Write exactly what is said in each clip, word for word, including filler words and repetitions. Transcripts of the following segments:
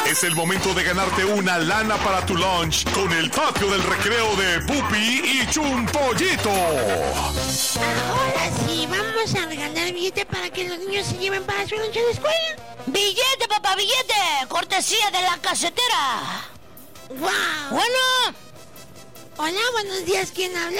Es el momento de ganarte una lana para tu lunch con el patio del recreo de Pupi y Chumpollito. Ahora sí, vamos a regalar billete para que los niños se lleven para su lunch de la escuela. ¡Billete, papá, billete! ¡Cortesía de la casetera! ¡Wow! Bueno. Hola, buenos días, ¿quién habla?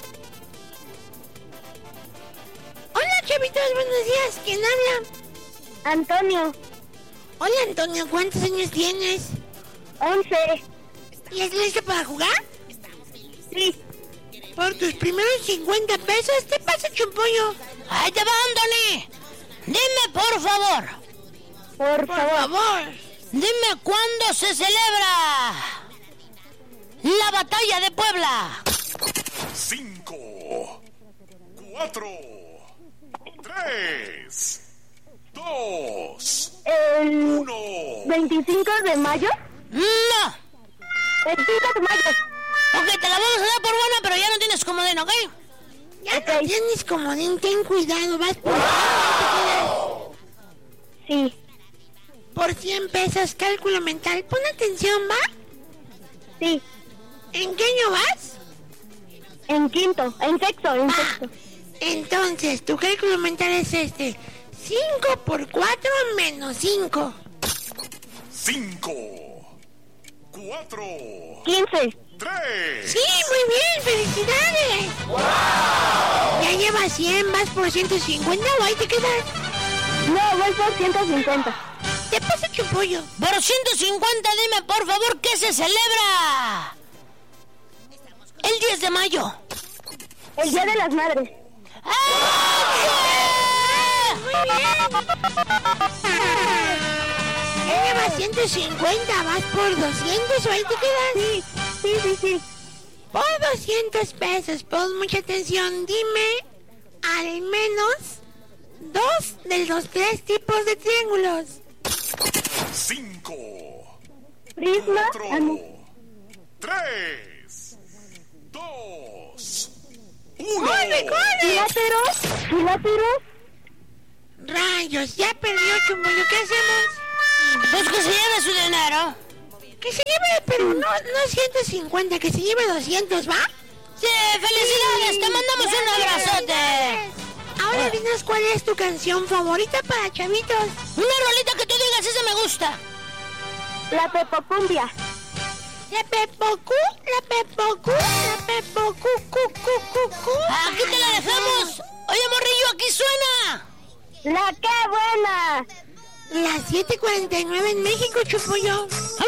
Hola, chavitos, buenos días, ¿quién habla? Antonio. Hola, Antonio, ¿cuántos años tienes? Once. ¿Y es listo para jugar? Sí. Por tus primeros cincuenta pesos, ¿qué pasa, Chumpollo? ¡Ahí te va, Anthony! Dime, por favor. Por, Por favor. favor. Dime cuándo se celebra la batalla de Puebla. Cinco, cuatro, tres, dos, El uno. veinticinco de mayo. No. El cinco de mayo. Ok, te la vamos a dar por buena, pero ya no tienes comodín, ¿ok? Ya Ok. no tienes comodín, ten cuidado, vas por... Sí. Por cien pesos, cálculo mental. Pon atención, ¿va? Sí. ¿En qué año vas? En quinto. En sexto. En Va. sexto. Entonces, tu cálculo mental es este. cinco por cuatro menos cinco. Cinco, cuatro, quince. tres. Sí, muy bien, felicidades. ¡Wow! Ya llevas cien, vas por ciento cincuenta o ahí te quedas. No, voy por ciento cincuenta. ¿Qué pasa, Chumpollo? Por ciento cincuenta, dime, por favor, ¿qué se celebra el diez de mayo? El Día de las Madres. Muy bien. Ya llevas ciento cincuenta, vas por doscientos o ahí te quedas. Sí. Sí, sí, sí. Por doscientos pesos, pon mucha atención, dime al menos dos de los tres tipos de triángulos. Cinco, Prisma. cuatro, Ah, no. tres, dos, uno. ¡Ay, me corre! Quilátero. Quilátero. Rayos, ya perdió, Chumpollo, ¿qué hacemos? Pues que se lleve su dinero. Que se lleve, pero no, no ciento cincuenta, que se lleve doscientos, ¿va? Sí, felicidades, te mandamos un abrazote. Ahora dinos cuál es tu canción favorita para chavitos. Una rolita que tú digas, esa me gusta. La Pepocumbia. La Pepocu, la Pepocu, la Pepocu, cu, cu, cu, cu. Aquí te la dejamos. Oye, morrillo, aquí suena. La Qué Buena. Las siete cuarenta y nueve en México, Chumpollo.